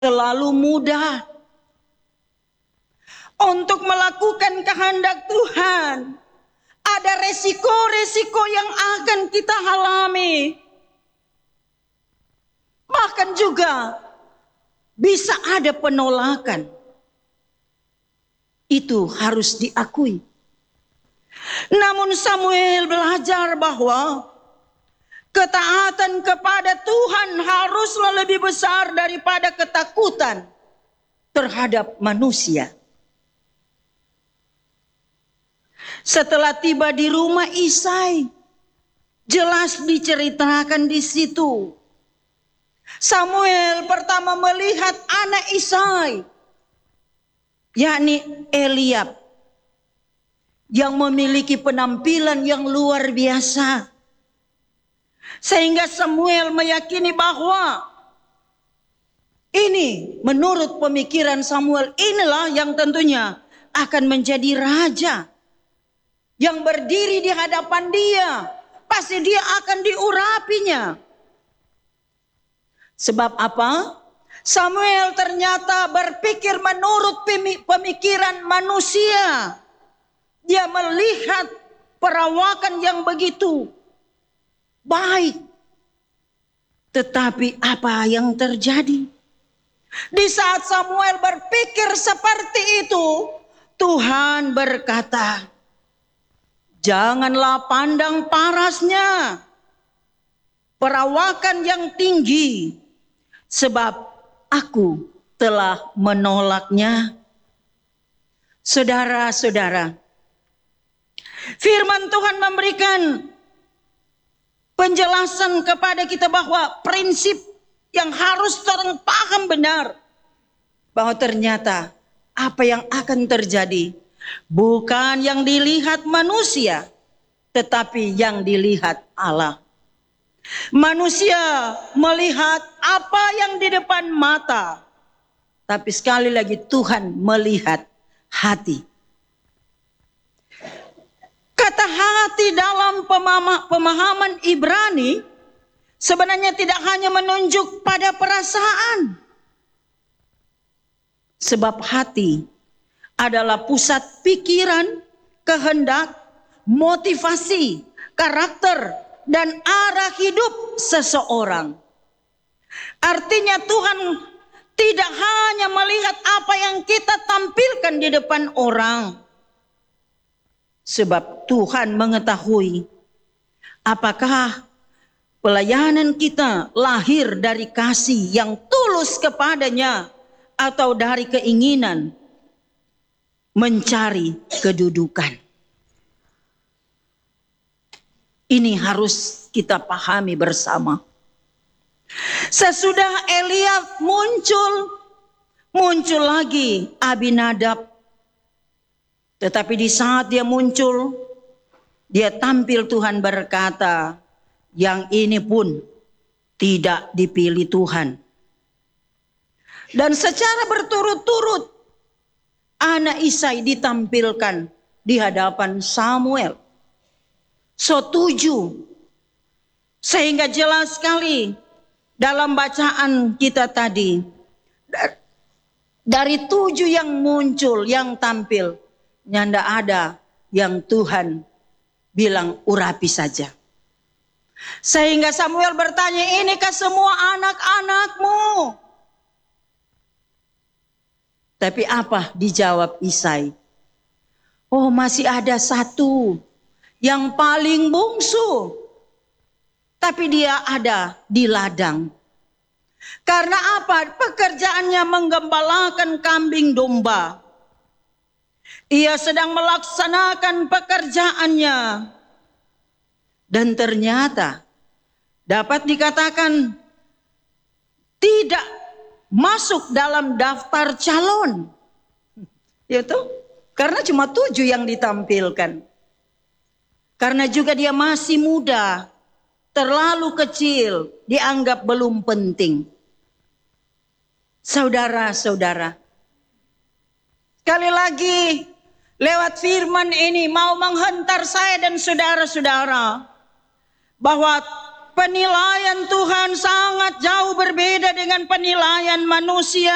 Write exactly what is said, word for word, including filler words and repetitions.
terlalu mudah untuk melakukan kehendak Tuhan. Ada resiko-resiko yang akan kita alami. Bahkan juga bisa ada penolakan. Itu harus diakui. Namun Samuel belajar bahwa ketaatan kepada Tuhan haruslah lebih besar daripada ketakutan terhadap manusia. Setelah tiba di rumah Isai, jelas diceritakan di situ. Samuel pertama melihat anak Isai, yakni Eliab, yang memiliki penampilan yang luar biasa. Sehingga Samuel meyakini bahwa ini menurut pemikiran Samuel, inilah yang tentunya akan menjadi raja. Yang berdiri di hadapan dia, pasti dia akan diurapinya. Sebab apa? Samuel ternyata berpikir menurut pemikiran manusia. Dia melihat perawakan yang begitu baik. Tetapi apa yang terjadi? Di saat Samuel berpikir seperti itu, Tuhan berkata, janganlah pandang parasnya, perawakan yang tinggi, sebab aku telah menolaknya. Saudara-saudara, firman Tuhan memberikan penjelasan kepada kita bahwa prinsip yang harus orang paham benar, bahwa ternyata apa yang akan terjadi bukan yang dilihat manusia, tetapi yang dilihat Allah. Manusia melihat apa yang di depan mata, tapi sekali lagi Tuhan melihat hati. Kata hati dalam pemahaman Ibrani sebenarnya tidak hanya menunjuk pada perasaan. Sebab hati adalah pusat pikiran, kehendak, motivasi, karakter, dan arah hidup seseorang. Artinya Tuhan tidak hanya melihat apa yang kita tampilkan di depan orang. Sebab Tuhan mengetahui apakah pelayanan kita lahir dari kasih yang tulus kepadanya atau dari keinginan mencari kedudukan. Ini harus kita pahami bersama. Sesudah Eliab muncul, muncul lagi Abinadab. Tetapi di saat dia muncul, dia tampil Tuhan berkata, yang ini pun tidak dipilih Tuhan. Dan secara berturut-turut, anak Isai ditampilkan di hadapan Samuel. Setuju. Sehingga jelas sekali dalam bacaan kita tadi, dari tujuh yang muncul, yang tampil, nyanda ada yang Tuhan bilang urapi saja. Sehingga Samuel bertanya, inikah semua anak-anakmu? Tapi apa dijawab Isai? Oh, masih ada satu yang paling bungsu, tapi dia ada di ladang. Karena apa? Pekerjaannya menggembalakan kambing domba. Ia sedang melaksanakan pekerjaannya. Dan ternyata dapat dikatakan tidak masuk dalam daftar calon. Yaitu karena cuma tujuh yang ditampilkan. Karena juga dia masih muda, terlalu kecil, dianggap belum penting. Saudara-saudara, sekali lagi lewat firman ini mau menghantar saya dan saudara-saudara bahwa penilaian Tuhan sangat jauh berbeda dengan penilaian manusia.